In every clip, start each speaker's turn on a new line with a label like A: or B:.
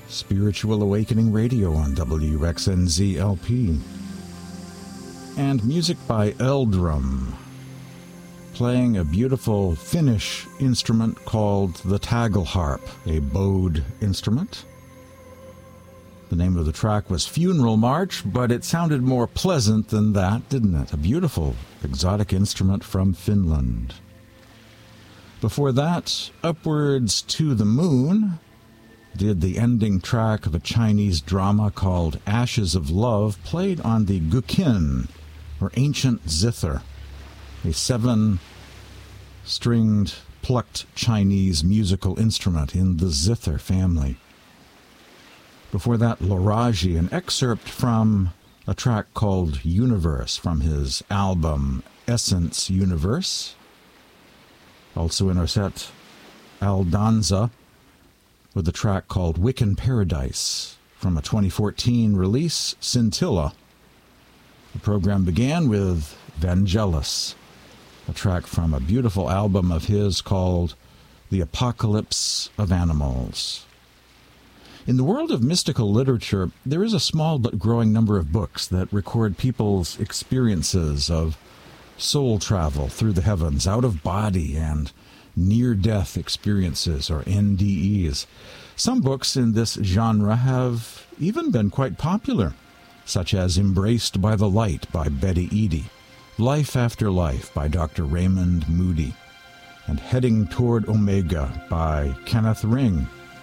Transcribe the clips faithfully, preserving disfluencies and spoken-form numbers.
A: Spiritual Awakening Radio on W X N Z L P. And music by Eldrum, playing a beautiful Finnish instrument called the tagelharp, a bowed instrument. The name of the track was Funeral March, but it sounded more pleasant than that, didn't it? A beautiful, exotic instrument from Finland. Before that, Upwards to the Moon did the ending track of a Chinese drama called Ashes of Love, played on the guqin, or ancient zither, a seven-stringed, plucked Chinese musical instrument in the zither family. Before that, L'Orage, an excerpt from a track called Universe from his album Essence Universe. Also in our set, Aldanza, with a track called Wiccan Paradise from a twenty fourteen release, Scintilla. The program began with Vangelis, a track from a beautiful album of his called The Apocalypse of Animals. In the world of mystical literature, there is a small but growing number of books that record people's experiences of soul travel through the heavens, out of body, and near-death experiences, or N D Es. Some books in this genre have even been quite popular, such as Embraced by the Light by Betty Eadie, Life After Life by Doctor Raymond Moody, and Heading Toward Omega by Kenneth Ring.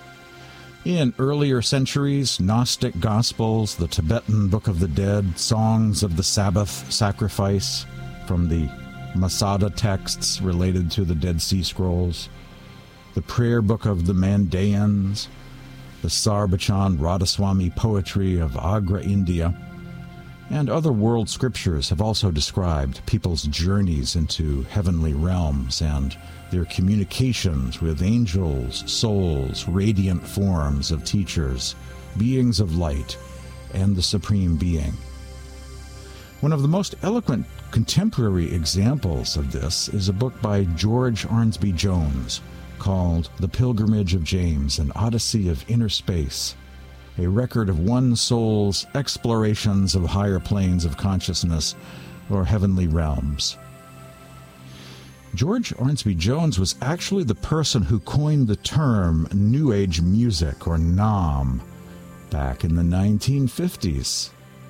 A: In earlier centuries, Gnostic Gospels, the Tibetan Book of the Dead, Songs of the Sabbath Sacrifice from the Masada texts related to the Dead Sea Scrolls, the Prayer Book of the Mandayans, the Sarbachan Radhaswami poetry of Agra, India, and other world scriptures have also described people's journeys into heavenly realms and their communications with angels, souls, radiant forms of teachers, beings of light, and the Supreme Being. One of the most eloquent contemporary examples of this is a book by George Arnsby Jones called The Pilgrimage of James, an Odyssey of Inner Space, a record of one soul's explorations of higher planes of consciousness or heavenly realms. George Arnsby Jones was actually the person who coined the term New Age music, or Nam, back in the nineteen fifties.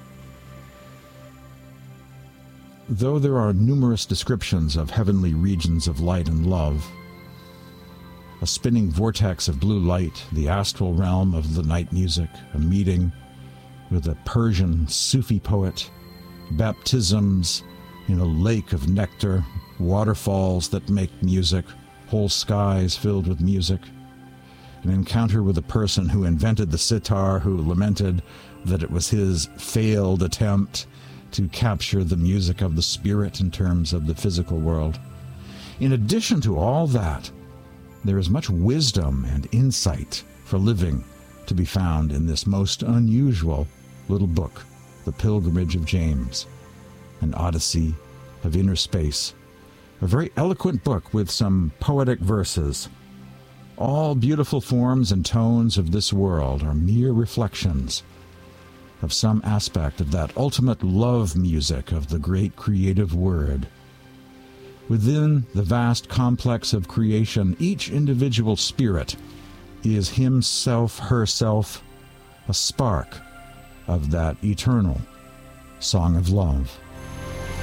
A: Though there are numerous descriptions of heavenly regions of light and love, a spinning vortex of blue light, the astral realm of the night music, a meeting with a Persian Sufi poet, baptisms in a lake of nectar, waterfalls that make music, whole skies filled with music, an encounter with a person who invented the sitar, who lamented that it was his failed attempt to capture the music of the spirit in terms of the physical world. In addition to all that, there is much wisdom and insight for living to be found in this most unusual little book, The Pilgrimage of James, an Odyssey of Inner Space. A very eloquent book with some poetic verses. All beautiful forms and tones of this world are mere reflections of some aspect of that ultimate love music of the great creative word. Within the vast complex of creation, each individual spirit is himself, herself, a spark of that eternal song of love.